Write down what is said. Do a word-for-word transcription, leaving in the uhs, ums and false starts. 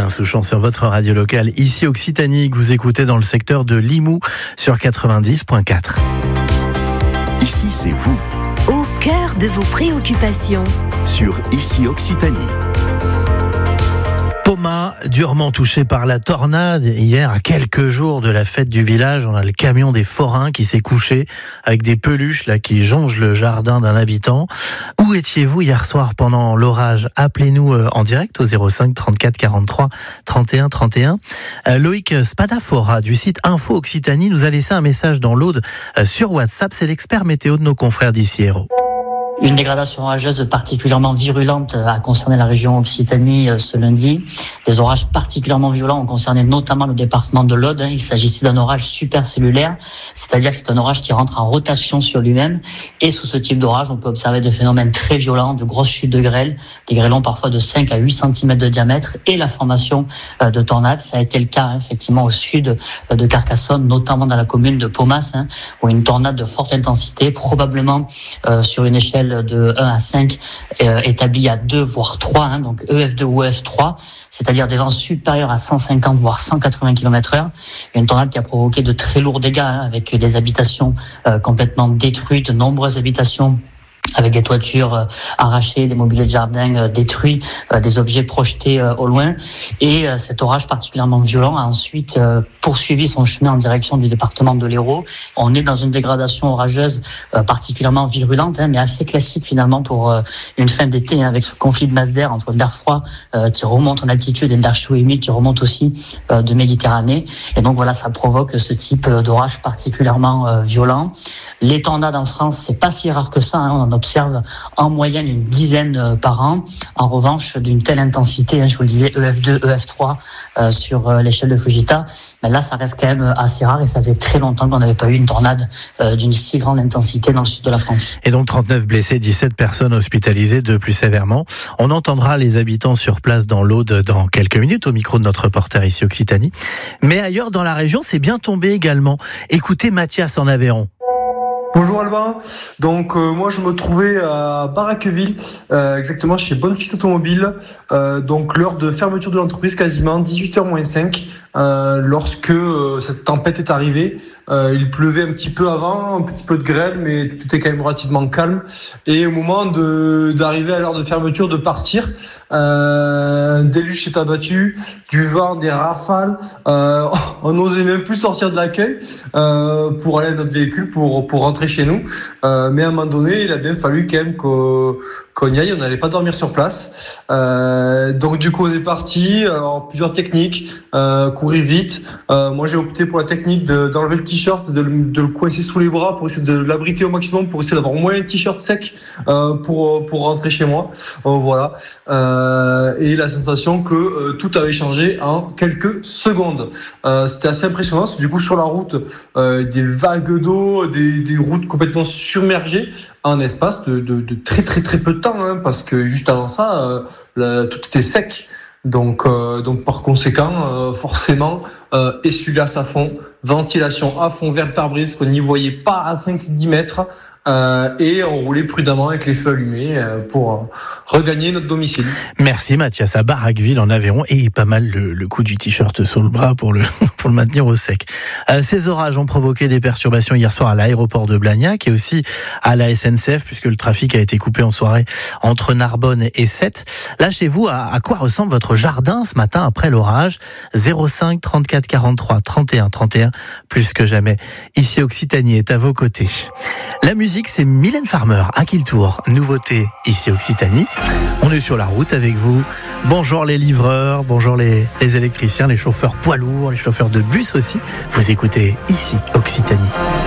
Alain Souchon sur votre radio locale, ici Occitanie, que vous écoutez dans le secteur de Limoux sur quatre-vingt-dix virgule quatre. Ici, c'est vous. Au cœur de vos préoccupations. Sur Ici Occitanie. Poma, durement touché par la tornade. Hier, à quelques jours de la fête du village, on a le camion des forains qui s'est couché avec des peluches là qui jongent le jardin d'un habitant. Où étiez-vous hier soir pendant l'orage? Appelez-nous en direct au zéro cinq trente-quatre quarante-trois trente et un trente et un. Euh, Loïc Spadafora du site Info Occitanie nous a laissé un message dans l'Aude euh, sur WhatsApp. C'est l'expert météo de nos confrères d'Ici Hérault. Une dégradation orageuse particulièrement virulente a concerné la région Occitanie ce lundi. Des orages particulièrement violents ont concerné notamment le département de l'Aude. Il s'agissait d'un orage supercellulaire, c'est-à-dire que c'est un orage qui rentre en rotation sur lui-même. Et sous ce type d'orage, on peut observer des phénomènes très violents, de grosses chutes de grêle, des grêlons parfois de cinq à huit centimètres de diamètre et la formation de tornades. Ça a été le cas effectivement au sud de Carcassonne, notamment dans la commune de Pomas, où une tornade de forte intensité, probablement euh, sur une échelle de un à cinq euh, établi à deux voire trois, hein, donc E F deux ou E F trois, c'est-à-dire des vents supérieurs à cent cinquante voire cent quatre-vingts kilomètres heure. Une tornade qui a provoqué de très lourds dégâts, hein, avec des habitations euh, complètement détruites, de nombreuses habitations avec des toitures euh, arrachées, des mobiliers de jardin euh, détruits, euh, des objets projetés euh, au loin. Et euh, cet orage particulièrement violent a ensuite euh, poursuivi son chemin en direction du département de l'Hérault. On est dans une dégradation orageuse euh, particulièrement virulente, hein, mais assez classique finalement pour euh, une fin d'été, hein, avec ce conflit de masse d'air entre l'air froid euh, qui remonte en altitude et l'air chaud et humide qui remonte aussi euh, de Méditerranée. Et donc voilà, ça provoque ce type d'orage particulièrement euh, violent. Les tornades en France, c'est pas si rare que ça, hein. On observe en moyenne une dizaine par an. En revanche, d'une telle intensité, hein, je vous le disais, E F deux, E F trois euh, sur euh, l'échelle de Fujita, mais là, ça reste quand même assez rare et ça fait très longtemps qu'on n'avait pas eu une tornade euh, d'une si grande intensité dans le sud de la France. Et donc trente-neuf blessés, dix-sept personnes hospitalisées de plus sévèrement. On entendra les habitants sur place dans l'Aude dans quelques minutes au micro de notre reporter ici Occitanie. Mais ailleurs dans la région, c'est bien tombé également. Écoutez Mathias en Aveyron. Bonjour Albin, donc euh, moi je me trouvais à Baraqueville, euh, exactement chez Bonnefils Automobile, euh, donc l'heure de fermeture de l'entreprise quasiment, dix-huit heures moins cinq, euh, lorsque euh, cette tempête est arrivée. Euh, il pleuvait un petit peu avant, un petit peu de grêle, mais tout était quand même relativement calme. Et au moment de, d'arriver à l'heure de fermeture, de partir, euh, un déluge s'est abattu, du vent, des rafales, euh, on n'osait même plus sortir de l'accueil euh, pour aller à notre véhicule, pour, pour rentrer chez nous. Euh, mais à un moment donné, il a bien fallu quand même qu'on, qu'on y aille, on n'allait pas dormir sur place. Euh, donc du coup, on est parti, alors, plusieurs techniques, euh, courir vite. Euh, moi, j'ai opté pour la technique de, d'enlever le t-shirt, de, de le coincer sous les bras pour essayer de l'abriter au maximum, pour essayer d'avoir au moins un t-shirt sec euh, pour pour rentrer chez moi. Euh, voilà. Euh, et la sensation que euh, tout avait changé en quelques secondes. Euh, c'était assez impressionnant. Du coup, sur la route, euh, des vagues d'eau, des, des routes complètement submergées en espace de, de, de très très très peu de temps, hein, parce que juste avant ça, euh, la, tout était sec. Donc, euh, donc par conséquent, euh, forcément, euh, essuie-glace à fond, ventilation à fond vers le pare-brise, qu'on n'y voyait pas à cinq à dix mètres, euh, et on roulait prudemment avec les feux allumés euh, pour euh, regagner notre domicile. Merci Mathias, à Baraqueville en Aveyron, et pas mal le, le coup du t-shirt sur le bras pour le, pour le maintenir au sec. Euh, ces orages ont provoqué des perturbations hier soir à l'aéroport de Blagnac et aussi à la S N C F, puisque le trafic a été coupé en soirée entre Narbonne et Sète. Là, chez vous, à, à quoi ressemble votre jardin ce matin après l'orage? Zéro cinq trente-quatre quarante-trois trente et un trente et un, plus que jamais. Ici Occitanie est à vos côtés. La musique, c'est Mylène Farmer, à qui le tour? Nouveauté ici Occitanie. On est sur la route avec vous. Bonjour les livreurs, bonjour les, les électriciens, les chauffeurs poids lourds, les chauffeurs de bus aussi. Vous écoutez ici Occitanie.